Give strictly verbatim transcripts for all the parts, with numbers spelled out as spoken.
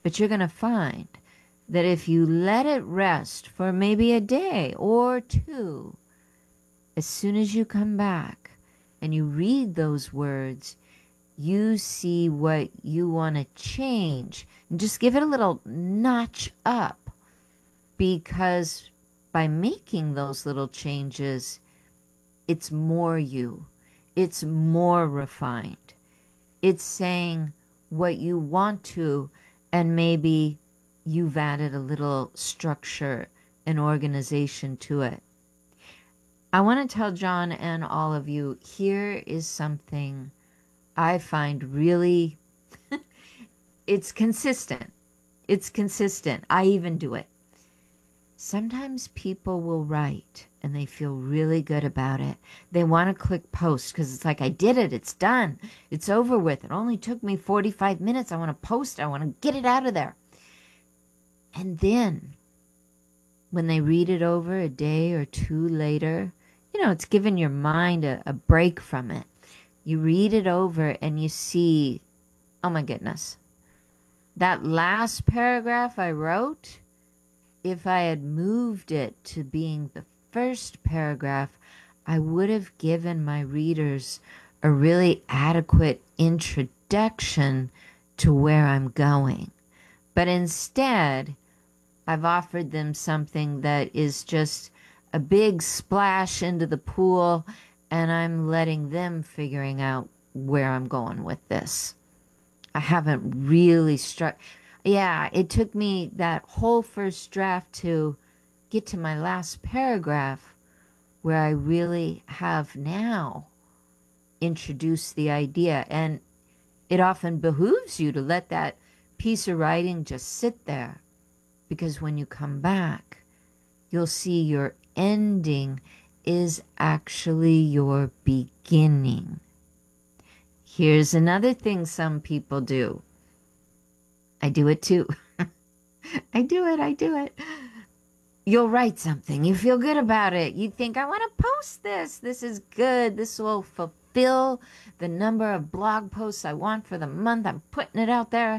But you're going to find that if you let it rest for maybe a day or two, as soon as you come back and you read those words, you see what you want to change and just give it a little notch up, because by making those little changes, it's more you. It's more refined. It's saying what you want to, and maybe you've added a little structure and organization to it. I want to tell John and all of you, here is something I find really, it's consistent. It's consistent. I even do it. Sometimes people will write and they feel really good about it. They want to click post because it's like, I did it. It's done. It's over with. It only took me forty-five minutes. I want to post. I want to get it out of there. And then when they read it over a day or two later, you know, it's given your mind a, a break from it. You read it over and you see, oh my goodness, that last paragraph I wrote, if I had moved it to being the first paragraph, I would have given my readers a really adequate introduction to where I'm going. But instead, I've offered them something that is just a big splash into the pool, and I'm letting them figuring out where I'm going with this. I haven't really struck. Yeah, it took me that whole first draft to get to my last paragraph where I really have now introduced the idea. And it often behooves you to let that piece of writing just sit there, because when you come back, you'll see your ending is actually your beginning. Here's another thing some people do. I do it too. I do it, I do it. You'll write something. You feel good about it. You think, I want to post this. This is good. This will fulfill the number of blog posts I want for the month. I'm putting it out there.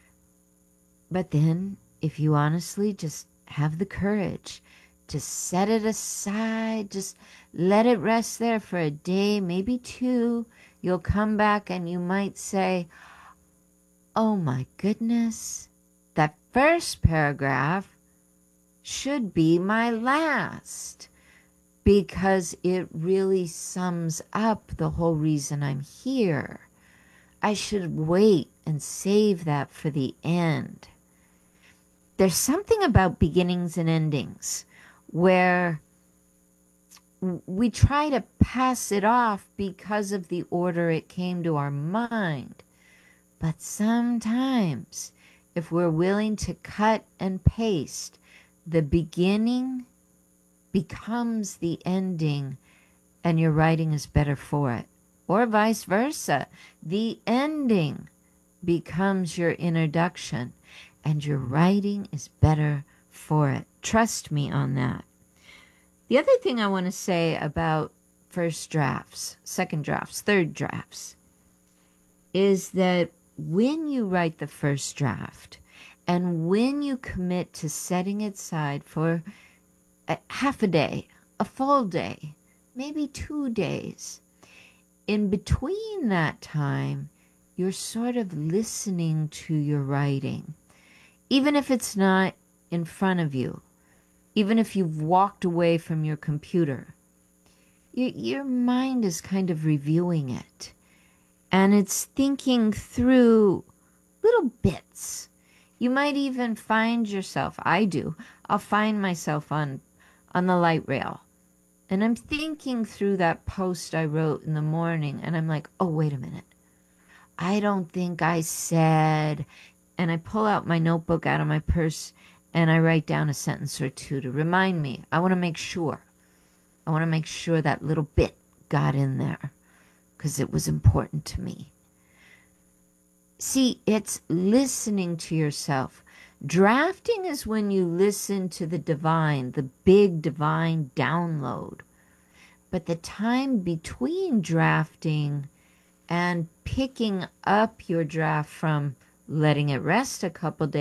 But then, if you honestly just have the courage to set it aside, just let it rest there for a day, maybe two, you'll come back and you might say, oh my goodness, that first paragraph should be my last, because it really sums up the whole reason I'm here. I should wait and save that for the end. There's something about beginnings and endings where we try to pass it off because of the order it came to our mind. But sometimes, if we're willing to cut and paste, the beginning becomes the ending, and your writing is better for it. Or vice versa. The ending becomes your introduction, and your writing is better for it. Trust me on that. The other thing I want to say about first drafts, second drafts, third drafts, is that when you write the first draft and when you commit to setting it aside for a half a day, a full day, maybe two days, in between that time, you're sort of listening to your writing. Even if it's not in front of you, even if you've walked away from your computer, your, your mind is kind of reviewing it. And it's thinking through little bits. You might even find yourself, I do, I'll find myself on, on the light rail. And I'm thinking through that post I wrote in the morning, and I'm like, oh, wait a minute. I don't think I said, and I pull out my notebook out of my purse and I write down a sentence or two to remind me. I want to make sure. I want to make sure that little bit got in there because it was important to me. See, it's listening to yourself. Drafting is when you listen to the divine, the big divine download. But the time between drafting and picking up your draft from letting it rest a couple days